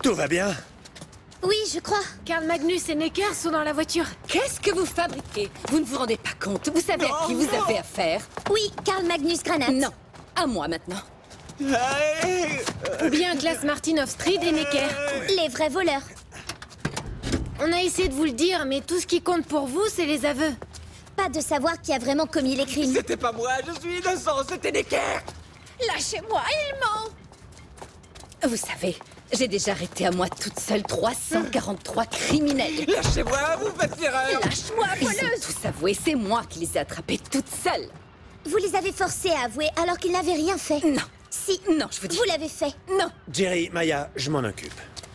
Tout va bien? Oui, je crois. Karl Magnus et Necker sont dans la voiture. Qu'est-ce que vous fabriquez? Vous ne vous rendez pas compte? Vous savez à qui vous avez affaire? Oui, Karl Magnus Granat. Non, à moi maintenant. Ou bien Klaas Martin of Street et Necker. Les vrais voleurs. On a essayé de vous le dire, mais tout ce qui compte pour vous, c'est les aveux. Pas de savoir qui a vraiment commis les crimes. C'était pas moi, je suis innocent, c'était Necker. Lâchez-moi, il ment! Vous savez, j'ai déjà arrêté à moi toute seule 343 criminels. Lâchez-moi, vous faites l'erreur. Lâche-moi, voleuse! Ils ont tous avoué, c'est moi qui les ai attrapés toutes seules. Vous les avez forcés à avouer alors qu'ils n'avaient rien fait. Non, Si. non, je vous dis. Vous l'avez fait. Non. Jerry, Maya, je m'en occupe.